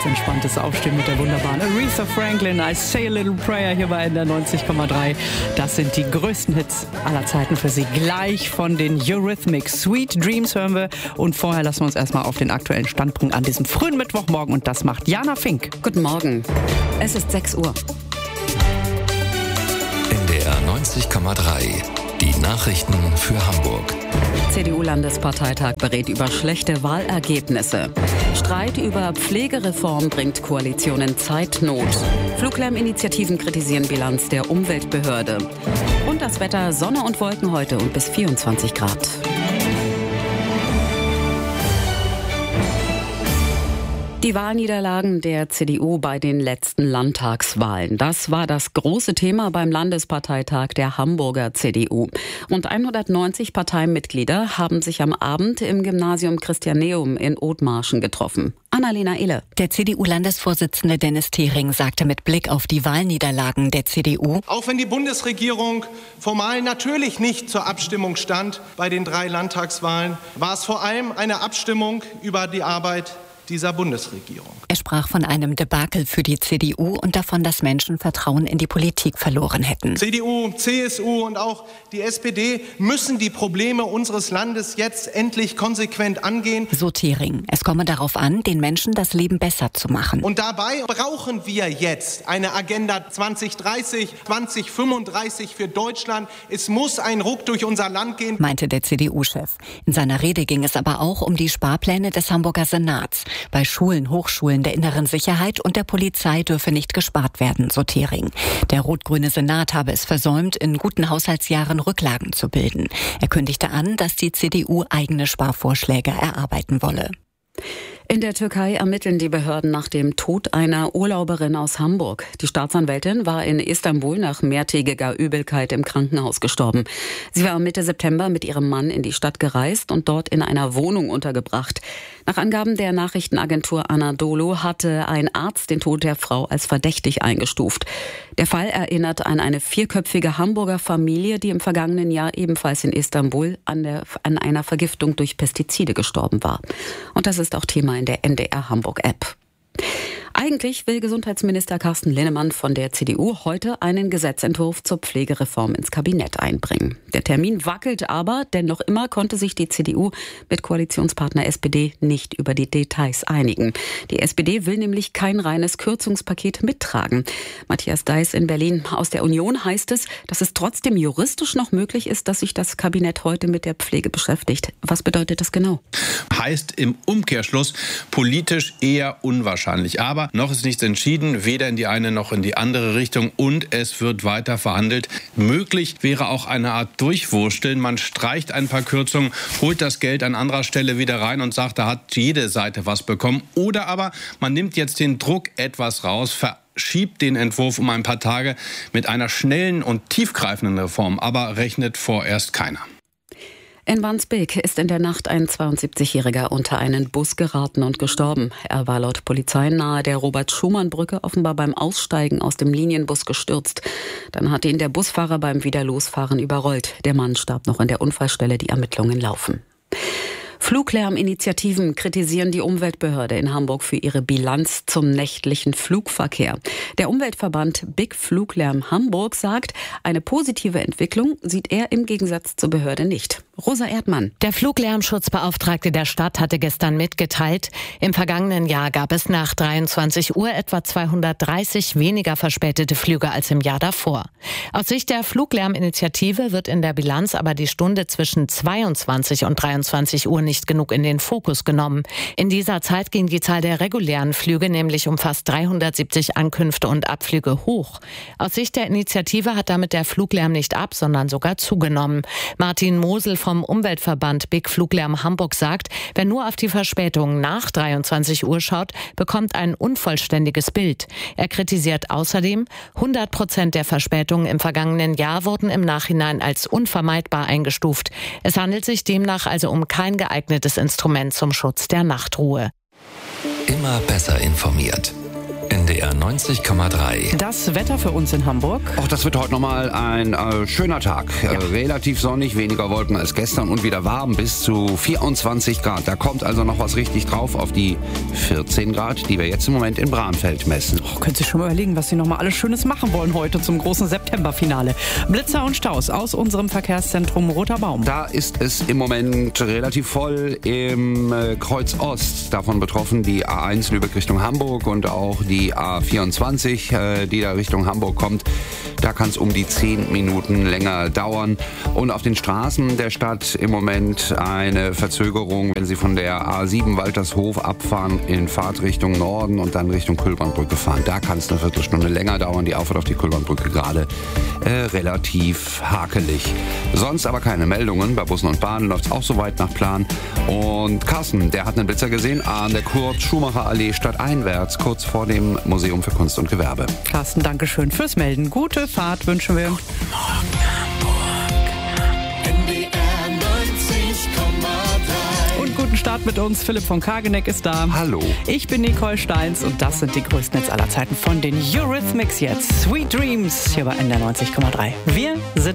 ganz entspanntes Aufstehen mit der wunderbaren Aretha Franklin. I Say a Little Prayer hier bei NDR 90,3. Das sind die größten Hits aller Zeiten für Sie. Gleich von den Eurythmics. Sweet Dreams hören wir. Und vorher lassen wir uns erstmal auf den aktuellen Stand bringen an diesem frühen Mittwochmorgen. Und das macht Jana Fink. Guten Morgen. Es ist 6 Uhr. NDR 90,3. Die Nachrichten für Hamburg. CDU-Landesparteitag berät über schlechte Wahlergebnisse. Streit über Pflegereform bringt Koalition in Zeitnot. Fluglärminitiativen kritisieren Bilanz der Umweltbehörde. Und das Wetter: Sonne und Wolken heute und bis 24 Grad. Die Wahlniederlagen der CDU bei den letzten Landtagswahlen. Das war das große Thema beim Landesparteitag der Hamburger CDU. Rund 190 Parteimitglieder haben sich am Abend im Gymnasium Christianeum in Othmarschen getroffen. Annalena Ille. Der CDU-Landesvorsitzende Dennis Thering sagte mit Blick auf die Wahlniederlagen der CDU: Auch wenn die Bundesregierung formal natürlich nicht zur Abstimmung stand bei den 3 Landtagswahlen, war es vor allem eine Abstimmung über die Arbeit dieser Bundesregierung. Er sprach von einem Debakel für die CDU und davon, dass Menschen Vertrauen in die Politik verloren hätten. CDU, CSU und auch die SPD müssen die Probleme unseres Landes jetzt endlich konsequent angehen. So Thering. Es komme darauf an, den Menschen das Leben besser zu machen. Und dabei brauchen wir jetzt eine Agenda 2030, 2035 für Deutschland. Es muss ein Ruck durch unser Land gehen, meinte der CDU-Chef. In seiner Rede ging es aber auch um die Sparpläne des Hamburger Senats. Bei Schulen, Hochschulen, der inneren Sicherheit und der Polizei dürfe nicht gespart werden, so Thering. Der rot-grüne Senat habe es versäumt, in guten Haushaltsjahren Rücklagen zu bilden. Er kündigte an, dass die CDU eigene Sparvorschläge erarbeiten wolle. In der Türkei ermitteln die Behörden nach dem Tod einer Urlauberin aus Hamburg. Die Staatsanwältin war in Istanbul nach mehrtägiger Übelkeit im Krankenhaus gestorben. Sie war Mitte September mit ihrem Mann in die Stadt gereist und dort in einer Wohnung untergebracht. Nach Angaben der Nachrichtenagentur Anadolu hatte ein Arzt den Tod der Frau als verdächtig eingestuft. Der Fall erinnert an eine 4-köpfige Hamburger Familie, die im vergangenen Jahr ebenfalls in Istanbul an einer Vergiftung durch Pestizide gestorben war. Und das ist auch Thema in der NDR Hamburg App. Eigentlich will Gesundheitsminister Carsten Linnemann von der CDU heute einen Gesetzentwurf zur Pflegereform ins Kabinett einbringen. Der Termin wackelt aber, denn noch immer konnte sich die CDU mit Koalitionspartner SPD nicht über die Details einigen. Die SPD will nämlich kein reines Kürzungspaket mittragen. Matthias Deiß in Berlin. Aus der Union heißt es, dass es trotzdem juristisch noch möglich ist, dass sich das Kabinett heute mit der Pflege beschäftigt. Was bedeutet das genau? Heißt im Umkehrschluss politisch eher unwahrscheinlich. Aber noch ist nichts entschieden, weder in die eine noch in die andere Richtung, und es wird weiter verhandelt. Möglich wäre auch eine Art Durchwursteln. Man streicht ein paar Kürzungen, holt das Geld an anderer Stelle wieder rein und sagt, da hat jede Seite was bekommen. Oder aber man nimmt jetzt den Druck etwas raus, schiebt den Entwurf um ein paar Tage mit einer schnellen und tiefgreifenden Reform. Aber rechnet vorerst keiner. In Wandsbek ist in der Nacht ein 72-Jähriger unter einen Bus geraten und gestorben. Er war laut Polizei nahe der Robert-Schumann-Brücke offenbar beim Aussteigen aus dem Linienbus gestürzt. Dann hatte ihn der Busfahrer beim Wiederlosfahren überrollt. Der Mann starb noch in der Unfallstelle. Die Ermittlungen laufen. Fluglärminitiativen kritisieren die Umweltbehörde in Hamburg für ihre Bilanz zum nächtlichen Flugverkehr. Der Umweltverband Big Fluglärm Hamburg sagt, eine positive Entwicklung sieht er im Gegensatz zur Behörde nicht. Rosa Erdmann. Der Fluglärmschutzbeauftragte der Stadt hatte gestern mitgeteilt, im vergangenen Jahr gab es nach 23 Uhr etwa 230 weniger verspätete Flüge als im Jahr davor. Aus Sicht der Fluglärminitiative wird in der Bilanz aber die Stunde zwischen 22 und 23 Uhr nicht genug in den Fokus genommen. In dieser Zeit ging die Zahl der regulären Flüge nämlich um fast 370 Ankünfte und Abflüge hoch. Aus Sicht der Initiative hat damit der Fluglärm nicht ab, sondern sogar zugenommen. Martin Mosel vom Umweltverband Big Fluglärm Hamburg sagt, wer nur auf die Verspätungen nach 23 Uhr schaut, bekommt ein unvollständiges Bild. Er kritisiert außerdem, 100% der Verspätungen im vergangenen Jahr wurden im Nachhinein als unvermeidbar eingestuft. Es handelt sich demnach also um kein geeignetes Instrument zum Schutz der Nachtruhe. Immer besser informiert. NDR 90,3. Das Wetter für uns in Hamburg. Auch das wird heute nochmal ein schöner Tag. Relativ sonnig, weniger Wolken als gestern und wieder warm bis zu 24 Grad. Da kommt also noch was richtig drauf auf die 14 Grad, die wir jetzt im Moment in Bramfeld messen. Können Sie schon mal überlegen, was Sie noch mal alles Schönes machen wollen heute zum großen Septemberfinale. Blitzer und Staus aus unserem Verkehrszentrum Roter Baum. Da ist es im Moment relativ voll im Kreuz Ost. Davon betroffen die A1 Lübeck Richtung Hamburg und auch die A24, die da Richtung Hamburg kommt. Da kann es um die 10 Minuten länger dauern. Und auf den Straßen der Stadt im Moment eine Verzögerung, wenn Sie von der A7 Waltershof abfahren in Fahrtrichtung Norden und dann Richtung Kühlbahnbrücke fahren. Da kann es eine Viertelstunde länger dauern. Die Auffahrt auf die Kühlbahnbrücke gerade relativ hakelig. Sonst aber keine Meldungen. Bei Bussen und Bahnen läuft es auch soweit nach Plan. Und Carsten, der hat einen Blitzer gesehen an der Kurt-Schumacher-Allee stadteinwärts, kurz vor dem Museum für Kunst und Gewerbe. Carsten, danke schön fürs Melden. Gute Fahrt wünschen wir. Guten Morgen, Hamburg. NDR 90,3. Und guten Start mit uns. Philipp von Kageneck ist da. Hallo. Ich bin Nicole Steins und das sind die größten Hits aller Zeiten von den Eurythmics jetzt. Sweet Dreams hier bei NDR 90,3. Wir sind